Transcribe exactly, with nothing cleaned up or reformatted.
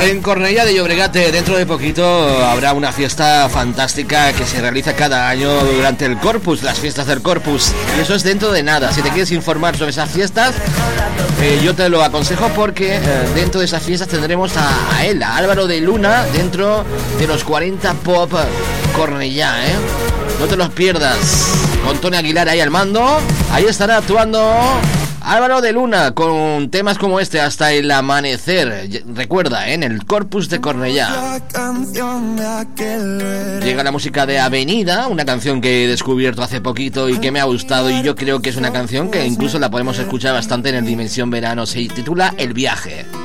En Cornellà de Llobregat, dentro de poquito, habrá una fiesta fantástica que se realiza cada año durante el Corpus, las fiestas del Corpus. Y eso es dentro de nada. Si te quieres informar sobre esas fiestas, eh, yo te lo aconsejo porque eh, dentro de esas fiestas tendremos a, a él, a Álvaro de Luna, dentro de los cuarenta Pop Cornellà, ¿eh? No te los pierdas. Con Tony Aguilar ahí al mando, ahí estará actuando Álvaro de Luna con temas como este, Hasta el amanecer. Recuerda, ¿eh? En el Corpus de Cornellà. Llega la música de Avenida, una canción que he descubierto hace poquito y que me ha gustado, y yo creo que es una canción que incluso la podemos escuchar bastante en el Dimensión Verano. Se titula El viaje.